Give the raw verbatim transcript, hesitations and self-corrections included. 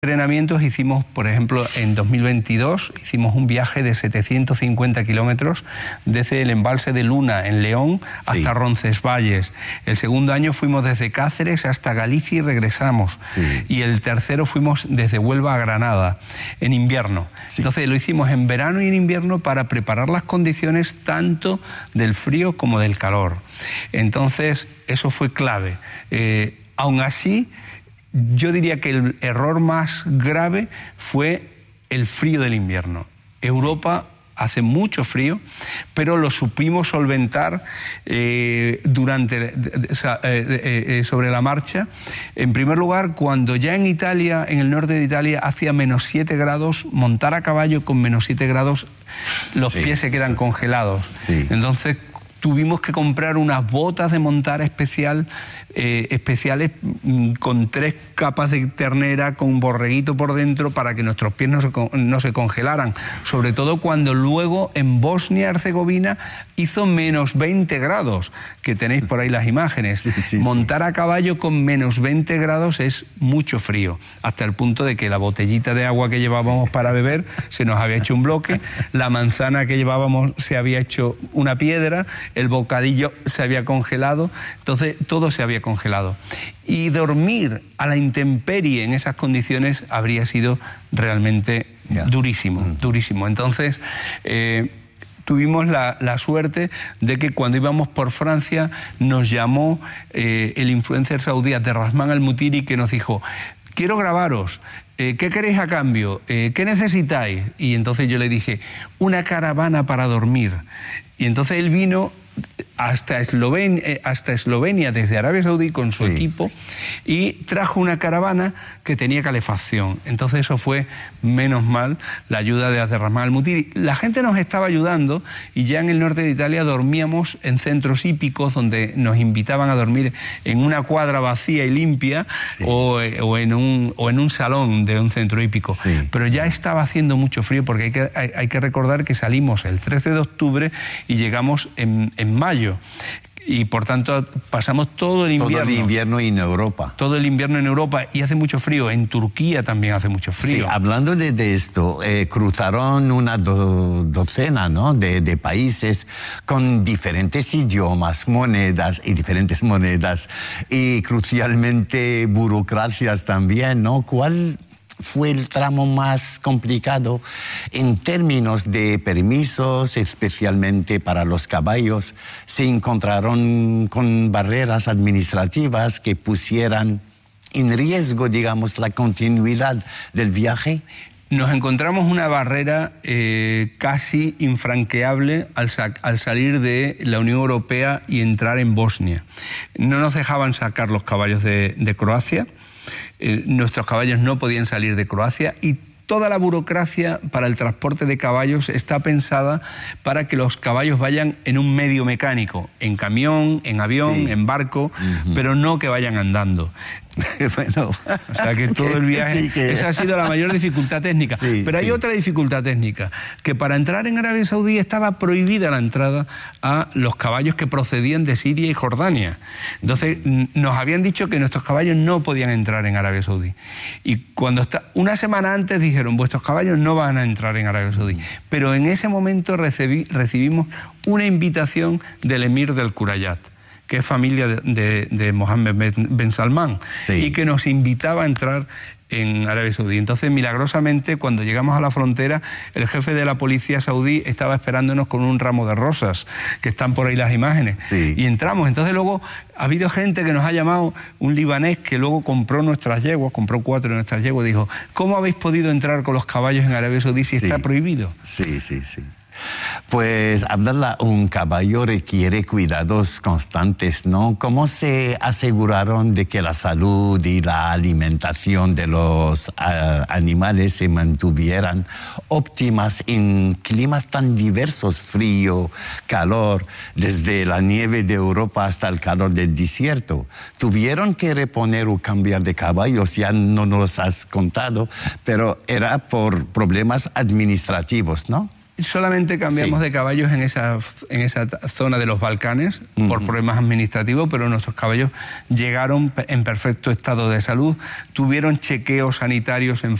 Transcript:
Entrenamientos hicimos, por ejemplo, en dos mil veintidós, hicimos un viaje de setecientos cincuenta kilómetros desde el embalse de Luna, en León, hasta sí. Roncesvalles. El segundo año fuimos desde Cáceres hasta Galicia y regresamos. Sí. Y el tercero fuimos desde Huelva a Granada, en invierno. Sí. Entonces lo hicimos en verano y en invierno para preparar las condiciones tanto del frío como del calor. Entonces, eso fue clave. Eh, aún así, yo diría que el error más grave fue el frío del invierno. Europa hace mucho frío, pero lo supimos solventar eh, durante, eh, eh, sobre la marcha. En primer lugar, cuando ya en Italia, en el norte de Italia, hacía menos siete grados, montar a caballo con menos siete grados, los sí, pies se quedan sí. congelados. Sí. Entonces, tuvimos que comprar unas botas de montar especial, eh, especiales mm, con tres capas de ternera, con un borreguito por dentro para que nuestros pies no se, no se congelaran. Sobre todo cuando luego en Bosnia-Herzegovina hizo menos veinte grados, que tenéis por ahí las imágenes. Sí, sí, Montar sí. a caballo con menos veinte grados es mucho frío, hasta el punto de que la botellita de agua que llevábamos para beber se nos había hecho un bloque, la manzana que llevábamos se había hecho una piedra, el bocadillo se había congelado, entonces todo se había congelado. Y dormir a la intemperie en esas condiciones habría sido realmente yeah. durísimo, mm. durísimo. Entonces, eh, tuvimos la, la suerte de que cuando íbamos por Francia nos llamó eh, el influencer saudí Abderrahman Al-Mutiri, que nos dijo: quiero grabaros, eh, ¿qué queréis a cambio? Eh, ¿Qué necesitáis? Y entonces yo le dije: una caravana para dormir. Y entonces él vino hasta Eslovenia, hasta Eslovenia desde Arabia Saudí con su sí. equipo y trajo una caravana que tenía calefacción. Entonces eso fue, menos mal, la ayuda de Abderrahman Al-Mutiri. La gente nos estaba ayudando y ya en el norte de Italia dormíamos en centros hípicos donde nos invitaban a dormir en una cuadra vacía y limpia sí. o, o, en un, o en un salón de un centro hípico. Sí. Pero ya estaba haciendo mucho frío porque hay que, hay, hay que recordar que salimos el trece de octubre y llegamos en, en mayo. Y por tanto pasamos todo el invierno. Todo el invierno en Europa. Todo el invierno en Europa y hace mucho frío. En Turquía también hace mucho frío. Sí, hablando de, de esto, eh, cruzaron una do, docena ¿no? de, de países con diferentes idiomas, monedas y diferentes monedas y crucialmente burocracias también, ¿no? ¿Cuál fue el tramo más complicado en términos de permisos, especialmente para los caballos? ¿Se encontraron con barreras administrativas que pusieran en riesgo, digamos, la continuidad del viaje? Nos encontramos una barrera eh, casi infranqueable al, sa al salir de la Unión Europea y entrar en Bosnia. No nos dejaban sacar los caballos de, de Croacia. Eh, nuestros caballos no podían salir de Croacia y toda la burocracia para el transporte de caballos está pensada para que los caballos vayan en un medio mecánico, en camión, en avión, sí. en barco, uh-huh. pero no que vayan andando. Bueno, o sea que todo el viaje, sí, que... esa ha sido la mayor dificultad técnica. Sí, pero hay sí. otra dificultad técnica, que para entrar en Arabia Saudí estaba prohibida la entrada a los caballos que procedían de Siria y Jordania. Entonces nos habían dicho que nuestros caballos no podían entrar en Arabia Saudí. Y cuando está, una semana antes dijeron: vuestros caballos no van a entrar en Arabia Saudí. Pero en ese momento recibí, recibimos una invitación del emir del Curayat, que es familia de, de, de Mohammed Ben Salman, sí. y que nos invitaba a entrar en Arabia Saudí. Entonces, milagrosamente, cuando llegamos a la frontera, el jefe de la policía saudí estaba esperándonos con un ramo de rosas, que están por ahí las imágenes, sí. y entramos. Entonces luego ha habido gente que nos ha llamado, un libanés que luego compró nuestras yeguas, compró cuatro de nuestras yeguas, dijo: ¿cómo habéis podido entrar con los caballos en Arabia Saudí si sí. está prohibido? Sí, sí, sí. Pues, Abdallah, un caballo requiere cuidados constantes, ¿no? ¿Cómo se aseguraron de que la salud y la alimentación de los uh, animales se mantuvieran óptimas en climas tan diversos, frío, calor, desde la nieve de Europa hasta el calor del desierto? ¿Tuvieron que reponer o cambiar de caballos? Ya no nos has contado, pero era por problemas administrativos, ¿no? Solamente cambiamos sí. de caballos en esa, en esa zona de los Balcanes uh-huh. por problemas administrativos, pero nuestros caballos llegaron en perfecto estado de salud, tuvieron chequeos sanitarios en